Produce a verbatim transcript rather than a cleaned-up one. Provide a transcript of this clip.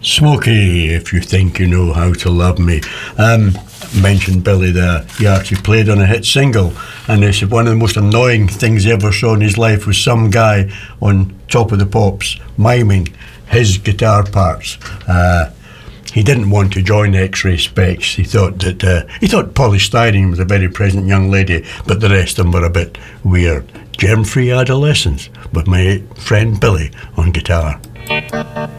Smokey, if you think you know how to love me. Um, mentioned Billy there. He actually played on a hit single, and they said one of the most annoying things he ever saw in his life was some guy on Top of the Pops miming his guitar parts. Uh, he didn't want to join X-Ray Specs. He thought that uh, he thought Polly Styrene was a very present young lady, but the rest of them were a bit weird. Germ-free adolescence with my friend Billy on guitar.